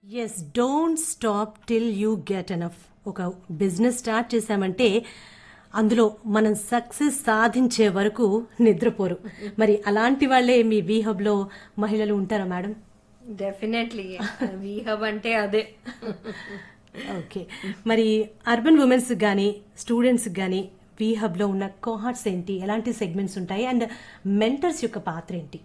Yes, don't stop till you get enough. ఒక business start చేశామంటే అందులో మనం సక్సెస్ సాధించే వరకు నిద్రపోరు. మరి అలాంటి వాళ్ళే మీ వి హబ్లో మహిళలు ఉంటారా మేడం? డెఫినెట్లీ వి హబ్ అంటే అదే. ఓకే, మరి అర్బన్ ఉమెన్స్ కానీ స్టూడెంట్స్ కానీ వి హబ్లో ఉన్న కోహార్ట్స్ ఏంటి, ఎలాంటి సెగ్మెంట్స్ ఉంటాయి, అండ్ మెంటర్స్ యొక్క పాత్ర ఏంటి?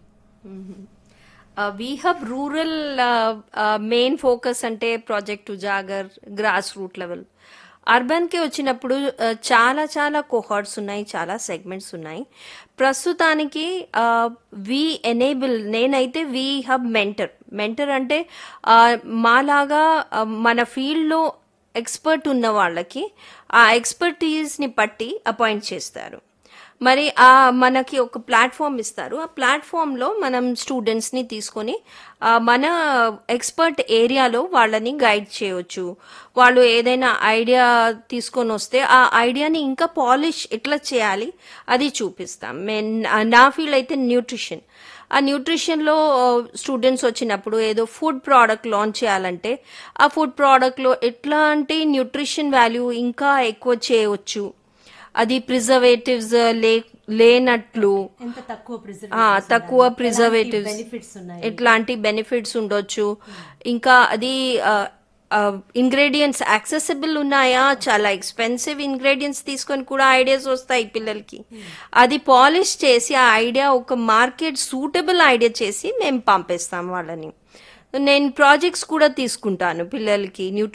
వి హబ్ రూరల్ మెయిన్ ఫోకస్ అంటే project Ujagar, grass root level. అర్బన్కి వచ్చినప్పుడు చాలా చాలా కోహార్ట్స్ ఉన్నాయి, చాలా సెగ్మెంట్స్ ఉన్నాయి. ప్రస్తుతానికి వి ఎనేబుల్, నేనైతే వి హబ్ మెంటర్ అంటే మాలాగా మన ఫీల్డ్లో ఎక్స్పర్ట్ ఉన్న వాళ్ళకి ఆ ఎక్స్పర్టీస్ని పట్టి అపాయింట్ చేస్తారు. మరి మనకి ఒక ప్లాట్ఫామ్ ఇస్తారు. ఆ ప్లాట్ఫామ్లో మనం స్టూడెంట్స్ని తీసుకొని మన ఎక్స్పర్ట్ ఏరియాలో వాళ్ళని గైడ్ చేయవచ్చు. వాళ్ళు ఏదైనా ఐడియా తీసుకొని వస్తే ఆ ఐడియాని ఇంకా పాలిష్ ఎట్లా చేయాలి అది చూపిస్తాం. నా ఫీల్డ్ అయితే న్యూట్రిషన్. ఆ న్యూట్రిషన్లో స్టూడెంట్స్ వచ్చినప్పుడు ఏదో ఫుడ్ ప్రోడక్ట్ లాంచ్ చేయాలంటే ఆ ఫుడ్ ప్రోడక్ట్లో ఎట్లాంటి న్యూట్రిషన్ వాల్యూ ఇంకా ఎక్కువ చేయవచ్చు, అది ప్రిజర్వేటివ్స్ లేనట్లు, తక్కువ ప్రిజర్వేటివ్స్, ఎట్లాంటి బెనిఫిట్స్ ఉండొచ్చు, ఇంకా అది ఇంగ్రీడియంట్స్ యాక్సెసిబుల్ ఉన్నాయా, చాలా ఎక్స్పెన్సివ్ ఇంగ్రీడియంట్స్ తీసుకొని కూడా ఐడియాస్ వస్తాయి పిల్లలకి. అది పాలిష్ చేసి ఆ ఐడియా ఒక మార్కెట్ సూటబుల్ ఐడియా చేసి మేము పంపిస్తాం వాళ్ళని. నేను ప్రాజెక్ట్స్ కూడా తీసుకుంటాను పిల్లలకి